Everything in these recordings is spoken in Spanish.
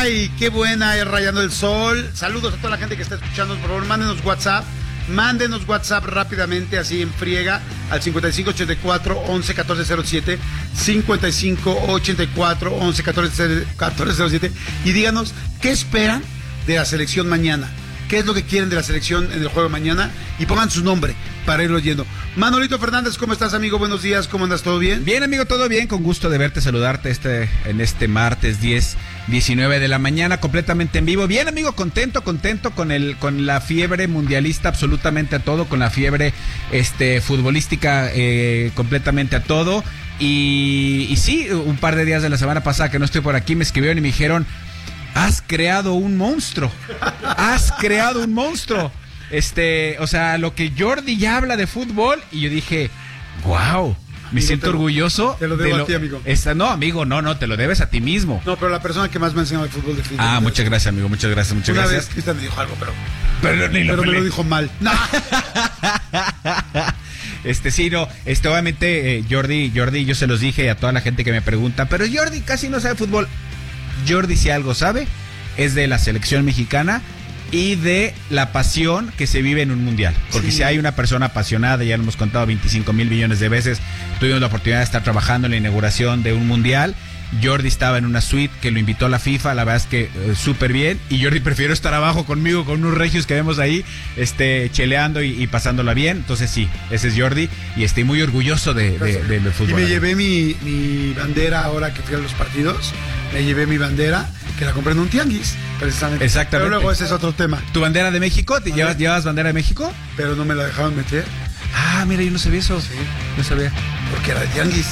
Ay, qué buena es Rayando el Sol. Saludos a toda la gente que está escuchando. Por favor, mándenos WhatsApp rápidamente, así en friega, al 5584-111407, 5584-111407, y díganos qué esperan de la selección mañana. ¿Qué es lo que quieren de la selección en el juego de mañana? Y pongan su nombre para irlo oyendo. Manolito Fernández, ¿cómo estás, amigo? Buenos días, ¿cómo andas? ¿Todo bien? Bien, amigo, todo bien. Con gusto de verte, saludarte en este martes 19 de la mañana, completamente en vivo. Bien, amigo, contento con la fiebre mundialista, absolutamente a todo, con la fiebre futbolística completamente a todo. Y sí, un par de días de la semana pasada que no estoy por aquí, me escribieron y me dijeron: has creado un monstruo. O sea, lo que Jordi ya habla de fútbol, y yo dije, wow, me siento orgulloso. Te lo debo a ti, amigo. No, amigo, no, te lo debes a ti mismo. No, pero la persona que más me ha enseñado el fútbol de fútbol. Ah, muchas gracias, amigo, muchas gracias. Una vez Cristian me dijo algo, pero me lo dijo mal. No. Sí, no, obviamente, Jordi, yo se los dije a toda la gente que me pregunta, pero Jordi casi no sabe fútbol. Jordi, si algo sabe, es de la selección mexicana y de la pasión que se vive en un mundial. Porque si hay una persona apasionada, ya lo hemos contado 25 mil millones de veces, tuvimos la oportunidad de estar trabajando en la inauguración de un mundial. Jordi estaba en una suite que lo invitó a la FIFA, la verdad es que súper bien, y Jordi prefirió estar abajo conmigo, con unos regios que vemos ahí, cheleando y pasándola bien. Entonces sí, ese es Jordi, y estoy muy orgulloso del fútbol. Y me llevé mi bandera ahora que fui a los partidos, me llevé mi bandera, que la compré en un tianguis, precisamente. Exactamente. Pero luego ese es otro tema. ¿Tu bandera de México? ¿Llevas bandera de México? Pero no me la dejaron meter. Ah, mira, yo no sabía eso. Sí. No sabía. Porque era de tianguis.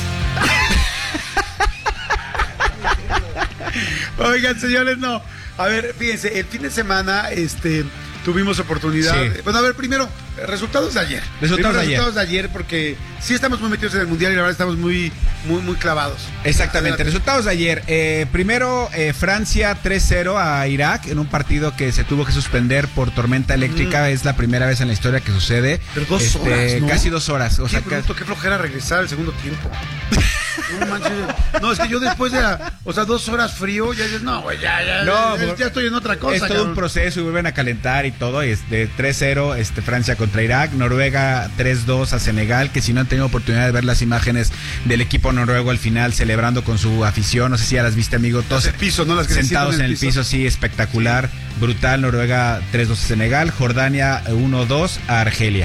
Oigan, señores, no. A ver, fíjense, el fin de semana tuvimos oportunidad. Sí. Bueno, a ver, primero, resultados de ayer. Resultados de ayer, porque sí estamos muy metidos en el mundial y la verdad estamos muy clavados. Exactamente, resultados de ayer. Primero, Francia 3-0 a Irak en un partido que se tuvo que suspender por tormenta eléctrica. Es la primera vez en la historia que sucede. Pero 2 horas, ¿no? Casi 2 horas. O sea, qué flojera regresar al segundo tiempo. No manches. No, es que yo después de 2 horas frío, ya dices, no, güey, ya estoy en otra cosa. Es todo un proceso y vuelven a calentar y todo. Y 3-0 Francia contra Irak, Noruega 3-2 a Senegal, que si no han tenido oportunidad de ver las imágenes del equipo noruego al final celebrando con su afición, no sé si ya las viste, amigo, todos el piso, ¿no? Las que sentados en el piso, sí, espectacular, brutal. Noruega 3-2 a Senegal, Jordania 1-2 a Argelia.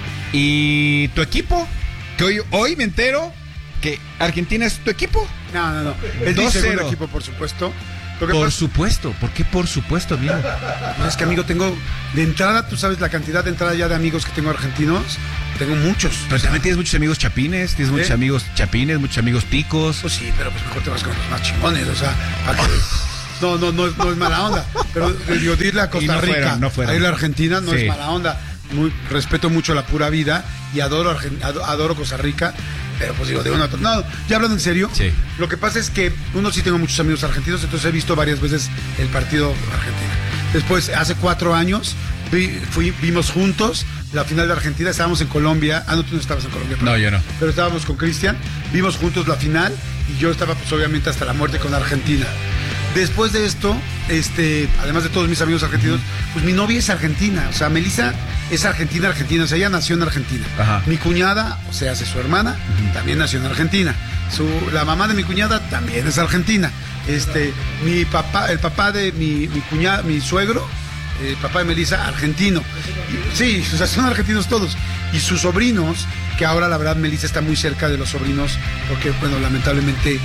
Y tu equipo, que hoy me entero que Argentina es tu equipo. No. Es mi segundo equipo, por supuesto. Por supuesto, ¿por qué por supuesto, amigo? Es que, amigo, tengo de entrada, tú sabes la cantidad de entrada ya de amigos que tengo argentinos, tengo muchos. Pero también tienes muchos amigos chapines, muchos amigos chapines, muchos amigos ticos. Pues sí, pero pues mejor te vas con los más chingones, o sea, ¿para qué? No es mala onda, pero digo, irle a Costa Rica, a ir a Argentina no es mala onda. Respeto mucho la pura vida y adoro Costa Rica, pero pues digo, de una otra. No, ya hablando en serio, sí. Lo que pasa es que sí tengo muchos amigos argentinos, entonces he visto varias veces el partido Argentina. Después, hace 4 años, vimos juntos la final de Argentina, estábamos en Colombia. No, tú no estabas en Colombia. No, yo no. Pero estábamos con Cristian, vimos juntos la final y yo estaba pues obviamente hasta la muerte con Argentina. Después de esto, además de todos mis amigos argentinos, pues mi novia es argentina, o sea, Melissa es argentina, o sea, ella nació en Argentina. Ajá. Mi cuñada, o sea, su hermana, también nació en Argentina. La mamá de mi cuñada también es argentina. El papá de mi cuñada, mi suegro, el papá de Melissa, argentino. Sí, o sea, son argentinos todos. Y sus sobrinos, que ahora la verdad Melissa está muy cerca de los sobrinos, porque, bueno, lamentablemente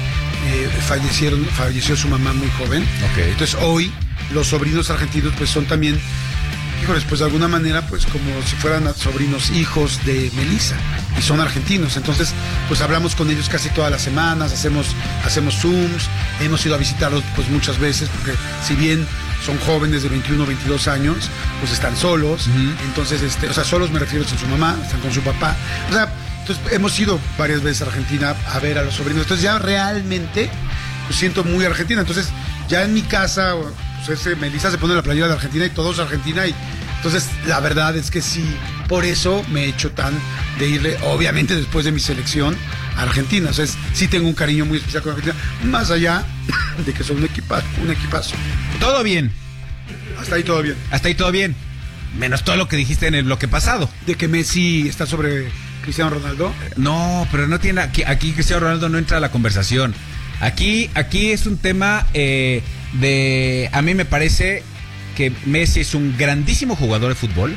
falleció su mamá muy joven. Okay. Entonces hoy los sobrinos argentinos pues son también, híjoles, pues de alguna manera pues como si fueran sobrinos hijos de Melissa y son argentinos. Entonces pues hablamos con ellos casi todas las semanas, hacemos Zooms, hemos ido a visitarlos pues muchas veces, porque si bien son jóvenes de 21 o 22 años, pues están solos. Entonces, o sea, solos me refiero a su mamá, están con su papá. O sea, entonces hemos ido varias veces a Argentina a ver a los sobrinos. Entonces ya realmente pues, siento muy argentina. Entonces ya en mi casa, pues Melissa se pone la playera de Argentina y todos Argentina y Entonces, la verdad es que sí, por eso me he hecho tan de irle, obviamente después de mi selección, a Argentina. O sea, sí tengo un cariño muy especial con Argentina, más allá de que son un equipazo. Todo bien. Hasta ahí todo bien. Hasta ahí todo bien. Menos todo lo que dijiste en el bloque pasado. De que Messi está sobre Cristiano Ronaldo. No, pero no tiene... Aquí Cristiano Ronaldo no entra a la conversación. Aquí es un tema de... A mí me parece que Messi es un grandísimo jugador de fútbol.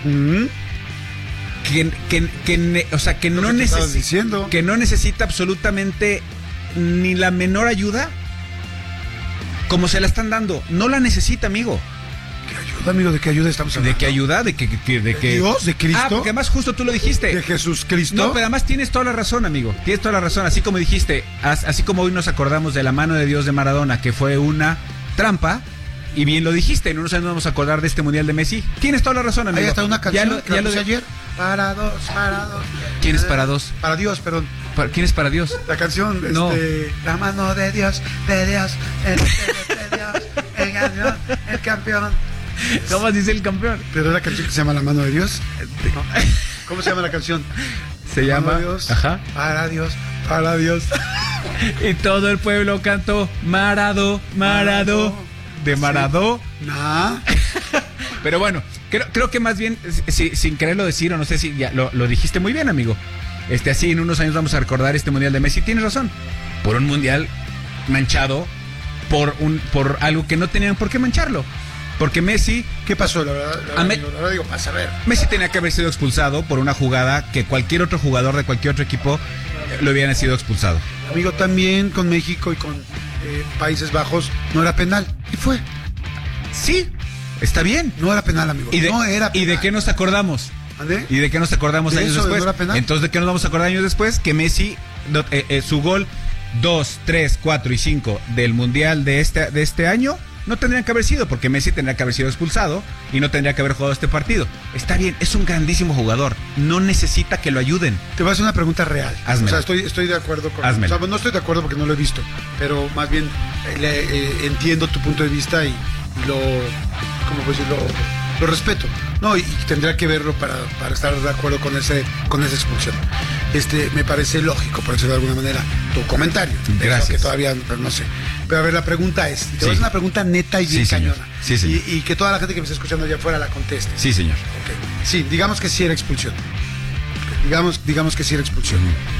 Que no necesita absolutamente ni la menor ayuda como se la están dando. No la necesita, amigo. ¿Qué ayuda, amigo? ¿De qué ayuda estamos hablando? ¿De qué ayuda? ¿De Dios? ¿De Cristo? Porque además justo tú lo dijiste. ¿De Jesús Cristo? No, pero además tienes toda la razón, amigo. Tienes toda la razón. Así como dijiste, así como hoy nos acordamos de la mano de Dios de Maradona, que fue una trampa. Y bien lo dijiste, no nos vamos a acordar de este Mundial de Messi. Tienes toda la razón, amigo. Ahí está una canción ya lo de ayer. Para dos. ¿Quién es para dos? Para Dios, perdón. ¿Quién es para Dios? La canción, no. La mano de Dios, el campeón. ¿Cómo dice el campeón? Pero es la canción que se llama La mano de Dios. No. ¿Cómo se llama la canción? Se llama Dios, ajá. Para Dios. Y todo el pueblo cantó Marado. De Maradó. Sí. Nah. Pero bueno, creo que más bien, sin quererlo decir, o no sé si ya lo dijiste muy bien, amigo. Así en unos años vamos a recordar este Mundial de Messi. Tienes razón. Por un Mundial manchado, por algo que no tenían por qué mancharlo. Porque Messi... ¿Qué pasó? La verdad digo, pasa a ver. Messi tenía que haber sido expulsado por una jugada que cualquier otro jugador de cualquier otro equipo lo hubieran sido expulsado. Amigo, también con México y con Países Bajos no era penal. Y fue. Sí, está bien. No era penal, amigo. No era penal. ¿Y de qué nos acordamos? ¿Andé? ¿Y de qué nos acordamos años después? ¿No era penal? Entonces, ¿de qué nos vamos a acordar años después? Que Messi, su gol 2, 3, 4 y 5 del Mundial de este año no tendrían que haber sido, porque Messi tendría que haber sido expulsado y no tendría que haber jugado este partido. Está bien, es un grandísimo jugador. No necesita que lo ayuden. Te voy a hacer una pregunta real. Házmela. O sea, estoy de acuerdo con... Házmela. O sea, no estoy de acuerdo porque no lo he visto, pero más bien entiendo tu punto de vista y lo... ¿Cómo puedo decirlo? Lo respeto. No, y tendría que verlo para estar de acuerdo con esa expulsión. Me parece lógico, por decirlo de alguna manera, tu comentario. Gracias. Que todavía no sé. Pero a ver, la pregunta es, te voy a hacer una pregunta neta y bien cañona. Sí, señor. Y que toda la gente que me está escuchando allá afuera la conteste. Sí, señor. Okay. Sí, digamos que sí era expulsión. Digamos que sí era expulsión.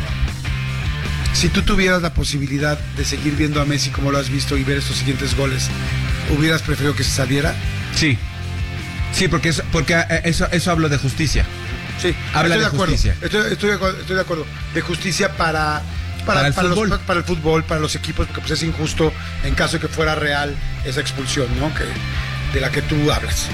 Si tú tuvieras la posibilidad de seguir viendo a Messi como lo has visto y ver estos siguientes goles, ¿hubieras preferido que se saliera? Sí. Sí, porque eso hablo de justicia. Sí, habla de justicia. Estoy de acuerdo. De justicia para el fútbol. Para el fútbol, para los equipos, porque pues es injusto en caso de que fuera real esa expulsión, ¿no? De la que tú hablas.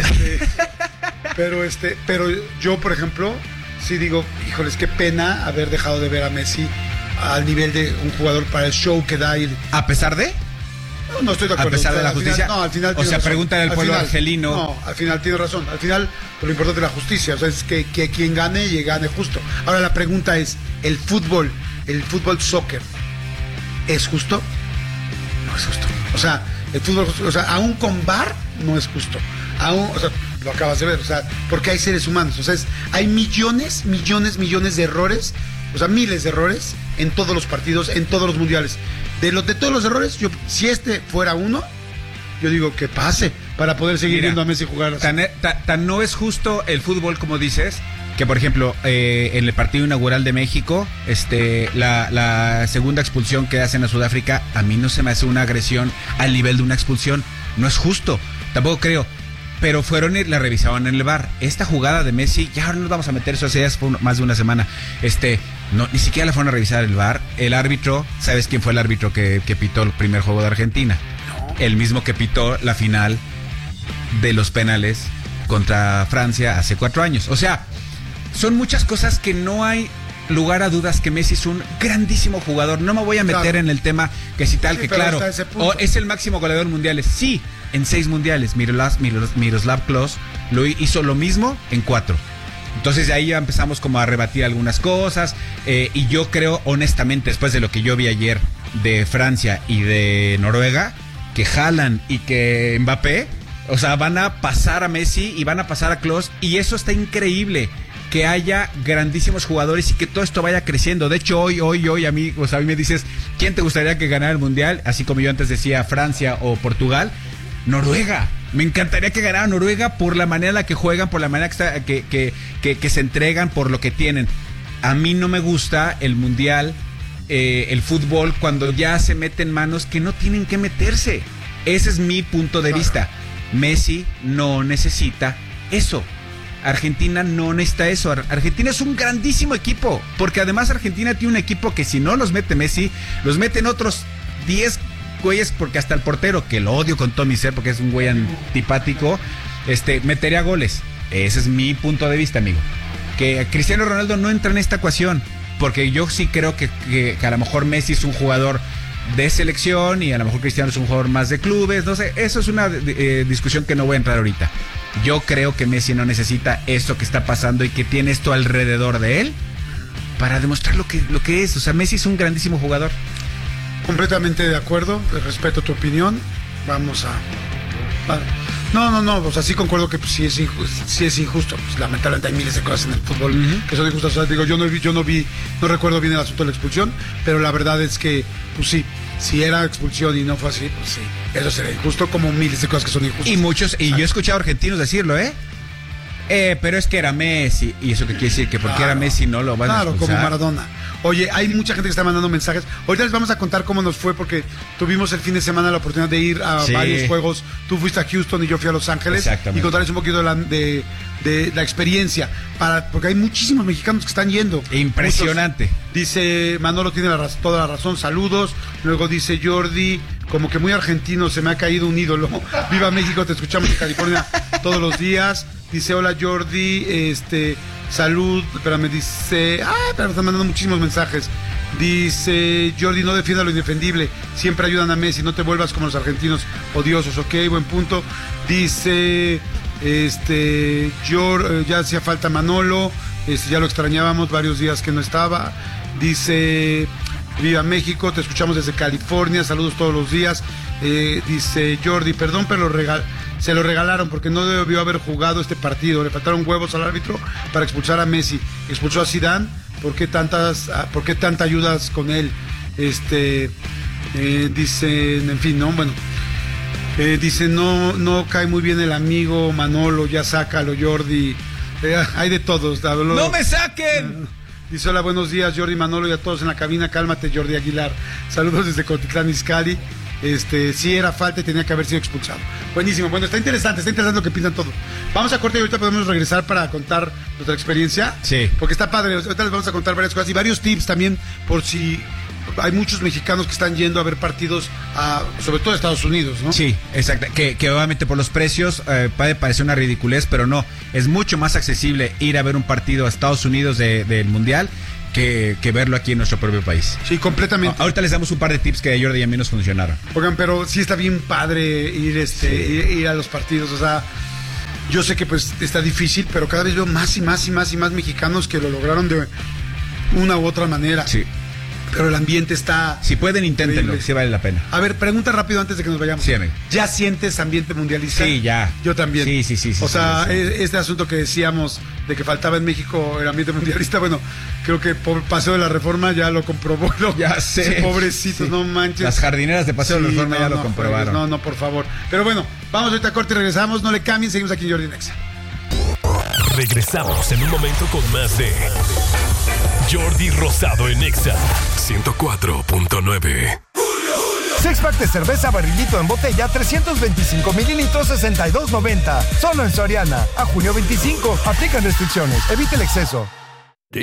Pero yo, por ejemplo, sí digo, híjoles, qué pena haber dejado de ver a Messi al nivel de un jugador para el show que da. ¿A pesar de? No estoy de acuerdo. A pesar de la justicia. Al final o sea, pregúntale al pueblo argelino. No, al final tiene razón. Al final, lo importante es la justicia. O sea, es que quien gane y gane justo. Ahora la pregunta es, ¿el fútbol soccer, ¿es justo? No es justo. O sea, el fútbol, aún con VAR, no es justo. Lo acabas de ver. O sea, porque hay seres humanos. O sea, hay millones de errores. O sea, miles de errores en todos los partidos, en todos los mundiales. De todos los errores, si fuera uno, yo digo que pase para poder seguir viendo a Messi jugar así. Tan no es justo el fútbol como dices, que por ejemplo, en el partido inaugural de México, la segunda expulsión que hacen a Sudáfrica, a mí no se me hace una agresión al nivel de una expulsión. No es justo, tampoco creo. Pero fueron y la revisaban en el VAR. Esta jugada de Messi, ya ahora nos vamos a meter, eso hace más de una semana. Ni siquiera la fueron a revisar el VAR. El árbitro, ¿sabes quién fue el árbitro que pitó el primer juego de Argentina? No. El mismo que pitó la final de los penales contra Francia hace 4 años. O sea, son muchas cosas que no hay lugar a dudas que Messi es un grandísimo jugador. No me voy a meter en el tema que si tal, sí, que claro, o es el máximo goleador mundiales. Sí, en 6 mundiales. Miroslav Klose hizo lo mismo en 4. Entonces de ahí ya empezamos como a rebatir algunas cosas. Y yo creo, honestamente, después de lo que yo vi ayer de Francia y de Noruega, que Haaland y que Mbappé O sea, van a pasar a Messi y van a pasar a Klose, y eso está increíble, que haya grandísimos jugadores y que todo esto vaya creciendo. De hecho, hoy a mí, o sea, a mí me dices, ¿quién te gustaría que ganara el Mundial? Así como yo antes decía Francia o Portugal. Noruega. Me encantaría que ganara Noruega por la manera en la que juegan, por la manera que se entregan, por lo que tienen. A mí no me gusta el Mundial, el fútbol, cuando ya se mete en manos que no tienen que meterse. Ese es mi punto de vista. Messi no necesita eso. Argentina no necesita eso. Argentina es un grandísimo equipo, porque además Argentina tiene un equipo que si no los mete Messi, los meten otros 10 güeyes, porque hasta el portero, que lo odio con todo mi ser porque es un güey antipático, metería goles. Ese es mi punto de vista, amigo. Que Cristiano Ronaldo no entra en esta ecuación, porque yo sí creo que a lo mejor Messi es un jugador de selección y a lo mejor Cristiano es un jugador más de clubes, no sé, eso es una discusión que no voy a entrar ahorita. Yo creo que Messi no necesita esto que está pasando y que tiene esto alrededor de él para demostrar lo que es. O sea, Messi es un grandísimo jugador. Completamente de acuerdo, respeto tu opinión. Vamos a... No, o sea, sí concuerdo que pues, sí es injusto. Pues, lamentablemente hay miles de cosas en el fútbol que son injustas. O sea, digo, yo no recuerdo bien el asunto de la expulsión, pero la verdad es que, pues sí, si era expulsión y no fue así, pues sí, eso sería injusto, como miles de cosas que son injustas. Y yo he escuchado argentinos decirlo, pero es que era Messi, y eso que quiere decir que porque era Messi no lo van a expulsar. Claro, como Maradona. Oye, hay mucha gente que está mandando mensajes. Ahorita les vamos a contar cómo nos fue, porque tuvimos el fin de semana la oportunidad de ir a varios juegos. Tú fuiste a Houston y yo fui a Los Ángeles. Exactamente. Y contarles un poquito de la experiencia, porque hay muchísimos mexicanos que están yendo. Impresionante. Muchos. Dice Manolo, tiene toda la razón, saludos. Luego dice Jordi, como que muy argentino, se me ha caído un ídolo. Viva México, te escuchamos en California todos los días. Dice, hola Jordi, salud, espérame, dice, pero están mandando muchísimos mensajes. Dice, Jordi, no defienda lo indefendible, siempre ayudan a Messi, no te vuelvas como los argentinos odiosos, ok, buen punto. Dice, ya hacía falta Manolo, ya lo extrañábamos, varios días que no estaba. Dice, viva México, te escuchamos desde California, saludos todos los días. Dice Jordi, perdón, pero se lo regalaron porque no debió haber jugado este partido. Le faltaron huevos al árbitro para expulsar a Messi. Expulsó a Zidane. ¿Por qué tanta ayudas con él? Dicen, en fin, no, bueno. Dice, no cae muy bien el amigo Manolo, ya sácalo, Jordi. Hay de todos. ¡No me saquen! Dice, hola, buenos días, Jordi, Manolo y a todos en la cabina. Cálmate, Jordi Aguilar. Saludos desde Cotitlán, Izcalli. Sí era falta y tenía que haber sido expulsado. Buenísimo, bueno, está interesante lo que piensan todos. Vamos a corte y ahorita podemos regresar para contar nuestra experiencia. Sí. Porque está padre, ahorita les vamos a contar varias cosas y varios tips también por si hay muchos mexicanos que están yendo a ver partidos sobre todo a Estados Unidos, ¿no? Sí, exacto, que obviamente por los precios puede parecer una ridiculez, pero no, es mucho más accesible ir a ver un partido a Estados Unidos del Mundial que verlo aquí en nuestro propio país. Sí, completamente. Ahorita les damos un par de tips que a Jordi y a mí nos funcionaron. Oigan, pero sí está bien padre ir a los partidos, o sea, yo sé que pues está difícil, pero cada vez veo más y más mexicanos que lo lograron de una u otra manera. Sí. Pero el ambiente está... Si pueden, inténtenlo, sí vale la pena. A ver, pregunta rápido antes de que nos vayamos. Sí, amigo. ¿Ya sientes ambiente mundialista? Sí, ya. Yo también. Sí. O sea, sí. Este asunto que decíamos de que faltaba en México el ambiente mundialista, bueno, creo que por Paseo de la Reforma ya lo comprobó. Ya sé. Pobrecitos, sí. No manches. Las jardineras de Paseo de la Reforma ya lo comprobaron. No, por favor. Pero bueno, vamos ahorita a corte y regresamos. No le cambien, seguimos aquí en Jordi Nexa. Regresamos en un momento con más de Jordi Rosado en Nexa 104.9. Six pack de cerveza Barrilito en botella 325 mililitros 62.90. Solo en Soriana. A junio 25. Aplican restricciones. Evite el exceso.